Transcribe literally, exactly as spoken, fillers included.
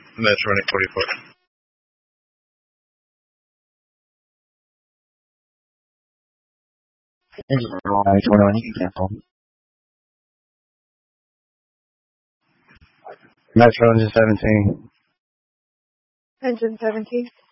Medtronic forty-four. Engine nine twenty-one, you can cancel. Metro engine seventeen. Engine seventeen.